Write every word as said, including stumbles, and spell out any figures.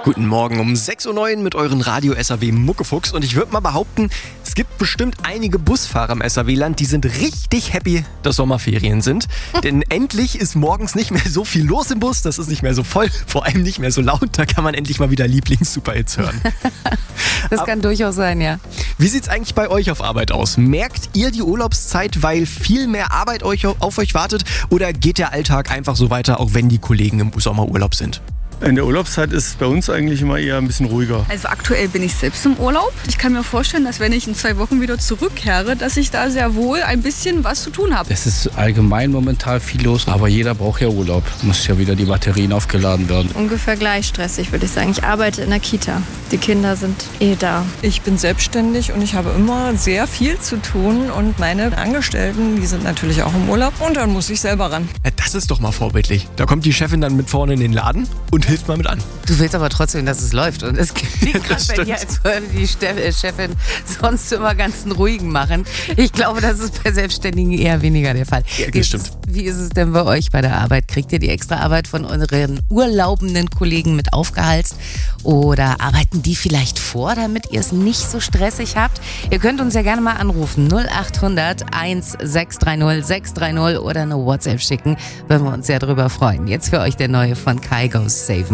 Guten Morgen um sechs Uhr neun mit euren Radio-S A W Muckefuchs. Und ich würde mal behaupten, es gibt bestimmt einige Busfahrer im S A W-Land, die sind richtig happy, dass Sommerferien sind. Denn endlich ist morgens nicht mehr so viel los im Bus, das ist nicht mehr so voll, vor allem nicht mehr so laut. Da kann man endlich mal wieder Lieblings-Superhits hören. Das kann durchaus sein, ja. Wie sieht's eigentlich bei euch auf Arbeit aus? Merkt ihr die Urlaubszeit, weil viel mehr Arbeit euch auf euch wartet? Oder geht der Alltag einfach so weiter, auch wenn die Kollegen im Sommerurlaub sind? In der Urlaubszeit ist es bei uns eigentlich immer eher ein bisschen ruhiger. Also aktuell bin ich selbst im Urlaub. Ich kann mir vorstellen, dass wenn ich in zwei Wochen wieder zurückkehre, dass ich da sehr wohl ein bisschen was zu tun habe. Es ist allgemein momentan viel los, aber jeder braucht ja Urlaub. Muss ja wieder die Batterien aufgeladen werden. Ungefähr gleich stressig, würde ich sagen. Ich arbeite in der Kita. Die Kinder sind eh da. Ich bin selbstständig und ich habe immer sehr viel zu tun. Und meine Angestellten, die sind natürlich auch im Urlaub. Und dann muss ich selber ran. Ja, das ist doch mal vorbildlich. Da kommt die Chefin dann mit vorne in den Laden und hilft mal mit an. Du willst aber trotzdem, dass es läuft. Und es klingt Das gerade bei dir, als würde die Chefin sonst immer ganz einen ruhigen machen. Ich glaube, das ist bei Selbstständigen eher weniger der Fall. Ja, das wie, ist stimmt. es, wie ist es denn bei euch bei der Arbeit? Kriegt ihr die extra Arbeit von euren urlaubenden Kollegen mit aufgehalst? Oder arbeiten die vielleicht vor, damit ihr es nicht so stressig habt? Ihr könnt uns ja gerne mal anrufen. null acht hundert eins sechs drei null sechs drei null oder eine WhatsApp schicken. Würden wir uns sehr drüber freuen. Jetzt für euch der neue von Kai Goes Save.